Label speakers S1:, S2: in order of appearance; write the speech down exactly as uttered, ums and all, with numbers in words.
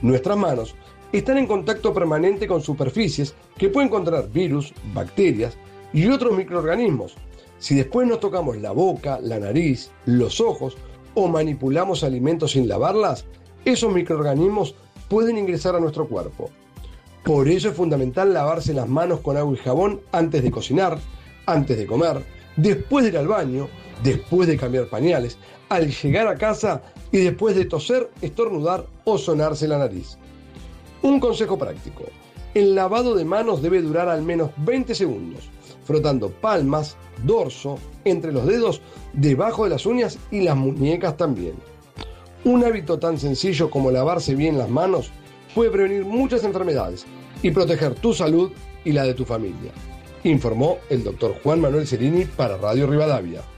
S1: Nuestras manos están en contacto permanente con superficies que pueden contener virus, bacterias y otros microorganismos. Si después nos tocamos la boca, la nariz, los ojos o manipulamos alimentos sin lavarlas, esos microorganismos pueden ingresar a nuestro cuerpo. Por eso es fundamental lavarse las manos con agua y jabón antes de cocinar, antes de comer, después de ir al baño, después de cambiar pañales, al llegar a casa y después de toser, estornudar o sonarse la nariz. Un consejo práctico: el lavado de manos debe durar al menos veinte segundos, frotando palmas, dorso, entre los dedos, debajo de las uñas y las muñecas también. Un hábito tan sencillo como lavarse bien las manos puede prevenir muchas enfermedades y proteger tu salud y la de tu familia. Informó el doctor Juan Manuel Cerini para Radio Rivadavia.